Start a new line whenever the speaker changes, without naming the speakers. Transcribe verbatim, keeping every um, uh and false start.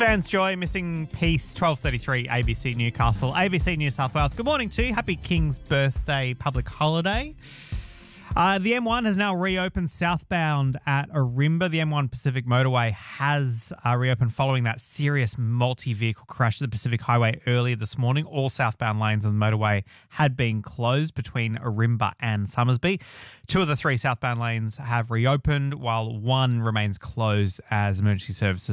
Vans Joy, Missing Piece, twelve thirty-three, A B C Newcastle, A B C New South Wales. Good morning to you. Happy King's Birthday public holiday. Uh, the M one has now reopened southbound at Ourimbah. The M one Pacific Motorway has uh, reopened following that serious multi-vehicle crash at the Pacific Highway earlier this morning. All southbound lanes on the motorway had been closed between Ourimbah and Summersby. Two of the three southbound lanes have reopened, while one remains closed as emergency services